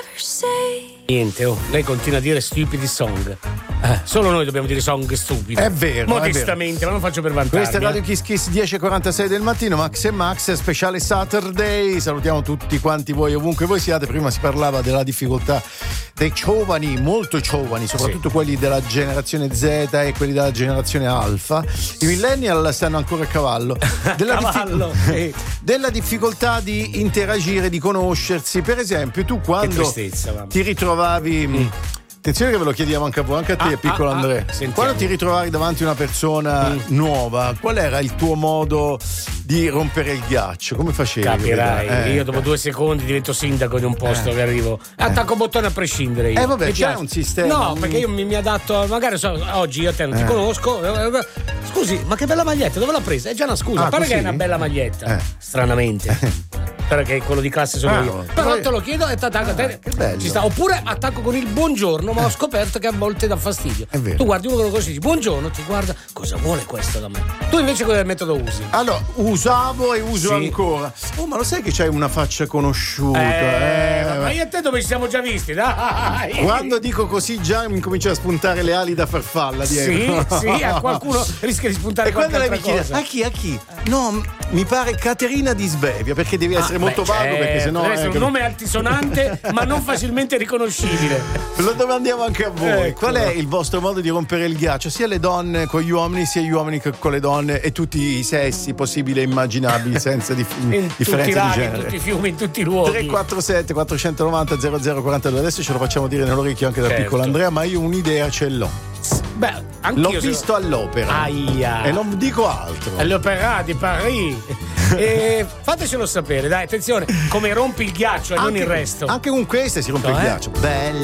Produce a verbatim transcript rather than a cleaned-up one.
Niente, oh, lei continua a dire stupidi song. Eh, solo noi dobbiamo dire song stupidi. È vero. Modestamente, è vero. ma non faccio per vantarmi. Questa è Radio Kiss Kiss dieci e quarantasei del mattino, Max e Max, speciale Saturday. Salutiamo tutti quanti voi ovunque voi siate. Prima si parlava della difficoltà dei giovani, molto giovani, soprattutto sì. quelli della generazione Z e quelli della generazione Alfa. I millennial stanno ancora a cavallo. Della, cavallo diffi- della difficoltà di interagire, di conoscersi. Per esempio, tu quando ti ritrovavi... Mm. Attenzione che ve lo chiediamo anche a voi, anche a te, ah, piccolo ah, Andrea. Ah, quando ti ritrovavi davanti a una persona mm. nuova, qual era il tuo modo di rompere il ghiaccio? Come facevi? Capirai, eh, io dopo eh. due secondi divento sindaco di un posto eh. che arrivo. Attacco eh. bottone a prescindere io. Eh vabbè, mi c'è piace. un sistema. No, perché io mi, mi adatto, magari so, oggi io a te non ti eh. conosco. Scusi, ma che bella maglietta, dove l'ha presa? È già una scusa, ah, pare così? Che è una bella maglietta, eh. stranamente. Perché quello di classe sono ah, io. Però te lo chiedo e t'attacco a te. Che bello. Ci sta. Oppure attacco con il buongiorno, ma ho scoperto che a volte dà fastidio. È vero. Tu guardi uno che lo consigli, buongiorno, ti guarda, cosa vuole questo da me? Tu invece quel metodo usi? Allora, usavo e uso sì. ancora. Oh, ma lo sai che c'hai una faccia conosciuta? Eh, eh, ma io e te dove ci siamo già visti? Dai. Quando dico così già mi comincia a spuntare le ali da farfalla dietro. Sì, sì, a qualcuno rischia di spuntare e quando lei mi chiede, cosa. a chi, a chi? No, mi pare Caterina di Svevia, perché devi essere ah, molto beh, vago, certo, perché sennò deve essere eh, un nome altisonante ma non facilmente riconoscibile. Lo domandiamo anche a voi. Ecco. Qual è il vostro modo di rompere il ghiaccio? Sia le donne con gli uomini, sia gli uomini con le donne e tutti i sessi possibili e immaginabili senza dif- in differenza tutti di genere. In tutti i fiumi, in tutti i luoghi. tre quattro sette quattrocentonovanta zero zero quarantadue. Adesso ce lo facciamo dire nell'orecchio anche dal certo. piccolo Andrea, ma io un'idea ce l'ho. Beh, l'ho visto se... all'opera. Aia. E non dico altro. All'opera di Paris. E fatecelo sapere, dai, attenzione, come rompi il ghiaccio e anche, non il resto. Anche con queste si rompe no, il eh? ghiaccio. Bello.